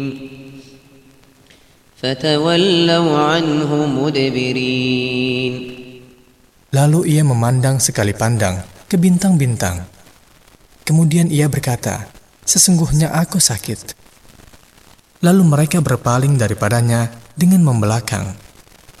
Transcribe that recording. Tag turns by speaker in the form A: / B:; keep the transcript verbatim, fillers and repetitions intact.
A: فَتَوَلَّوْا عَنْهُ مُدْبِرِينَ.
B: Lalu ia memandang sekali pandang ke bintang-bintang. Kemudian ia berkata, "Sesungguhnya aku sakit." Lalu mereka berpaling daripadanya dengan membelakang.